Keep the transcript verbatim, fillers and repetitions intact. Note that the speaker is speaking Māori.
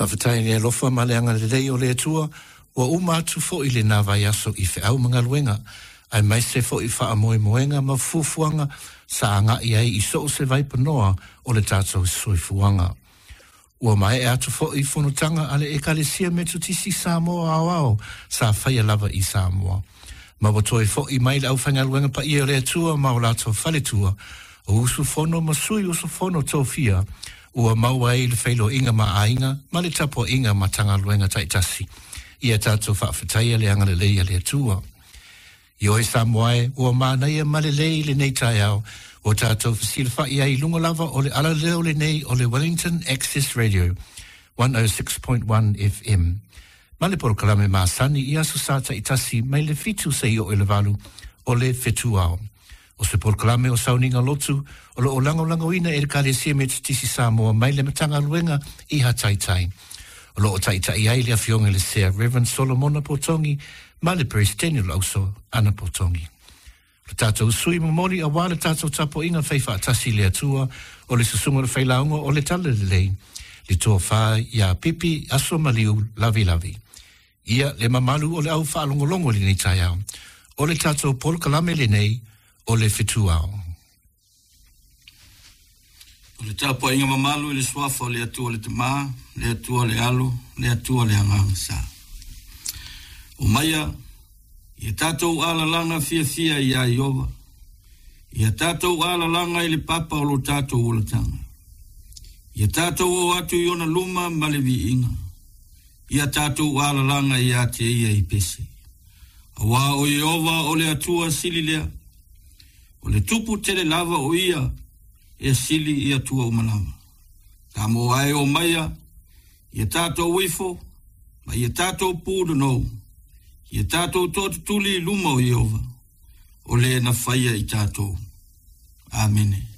Whawhetai ni alofa maleanga le rei o le atua, wa umatu fo i le nawa yaso i fe au mga luenga, ai mai se fo i wha amoe moenga ma fufuanga sa anga i ai i so se vaipa noa o le tātou soifuanga. Ua mai e atu fo i whunutanga ale e kalesia me tutisi Samoa au au sa whaia lava i Samoa. Ma watoi fo i mai le au whanga luenga pa i o le atua ma o lato whale tua, o usu fono ma sui usu fono tōwhia, ua maua e le whailo inga ma ainga, ma le tapo inga ma tanga luenga taitasi. Ia tātou whaafetaia le anga le leia le atua. I oi Samoae, ua mānaia ma le lei le nei tai au, o tātou whasil whai ai lunga lava o le ala leo le nei o le Wellington Access Radio, one oh six point one F M. Ma le porokalame maa sani i aso sa taitasi mai le fitu se i o ele valu o le fetu au. O se porokalame o sauninga lotu, o le o lango lango ina e le kare sia me tisi Samoa mai le matanga luenga i ha tai tai. O lo o tai tai ai le afionga le sea Reverend Solomona Potongi, ma le Prestenio lauso Ana Potongi. Le tātou sui mamori a wale tātou tapo inga whaifa atasi le atua, o le susunga le whailaunga o le tala le lei, le toa wha ia pipi aso maliu lavi lavi. Ia le mamalu o le au whaalongolongo le nei tai au, o le tātou pol kalame le nei, o le fitu au. O le tapo inga mamalu le swafa o le atua le tama, le atua le alu, le atua le angangsa. O maia, ia tātou ala langa fia fia ia Iova. Ia tātou ala langa i le papa o lo tātou o le tanga. Ia tātou o atu i ona luma ma le vi inga. Ia tātou ala langa i ate ia i pese. Awa o Iova o le atua sili lea. O le tupu tele lava o ia e sili i atua o manawa. Tā mo ai o maia, ia tātou wifo, ma ia tātou pūdu nou. Ia tātou tōtu tuli luma o Iova, o le na whaia i tātou. Āmene.